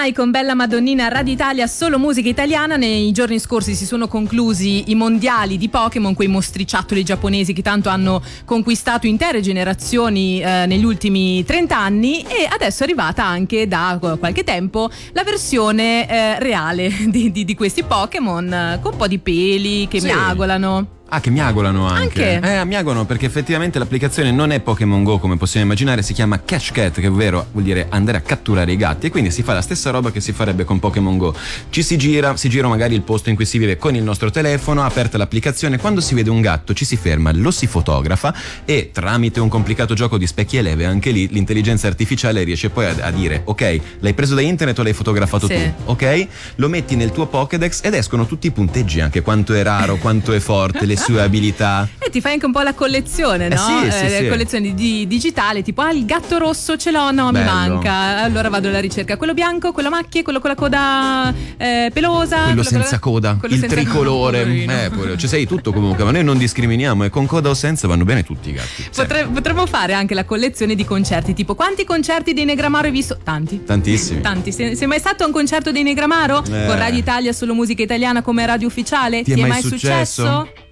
ormai con Bella Madonnina Radio Italia, solo musica italiana. Nei giorni scorsi si sono conclusi i mondiali di Pokémon, quei mostriciattoli giapponesi che tanto hanno conquistato intere generazioni negli ultimi 30 anni, e adesso è arrivata anche da qualche tempo la versione reale di questi Pokémon, con un po' di peli che miagolano. Ah, che miagolano anche. Miagolano perché effettivamente l'applicazione non è Pokémon Go come possiamo immaginare, si chiama Catch Cat, che ovvero vuol dire andare a catturare i gatti, e quindi si fa la stessa roba che si farebbe con Pokémon Go. Si gira magari il posto in cui si vive con il nostro telefono, aperta l'applicazione, quando si vede un gatto ci si ferma, lo si fotografa e tramite un complicato gioco di specchi e leve, anche lì l'intelligenza artificiale riesce poi a dire: ok, l'hai preso da internet o l'hai fotografato tu? Ok, lo metti nel tuo Pokédex ed escono tutti i punteggi, anche quanto è raro, quanto è forte, le sue abilità. E ti fai anche un po' la collezione, no? Sì. Collezione digitale, tipo il gatto rosso ce l'ho, no, bello. Mi manca, allora vado alla ricerca. Quello bianco, quello a macchie, quello con la coda pelosa, quello senza coda, il senza tricolore, ci sei tutto comunque, ma noi non discriminiamo, e con coda o senza vanno bene tutti i gatti. Potremmo fare anche la collezione di concerti, tipo quanti concerti dei Negramaro hai visto? Tantissimi. Sei mai stato a un concerto dei Negramaro? Con Radio Italia, solo musica italiana come radio ufficiale? Ti è mai successo?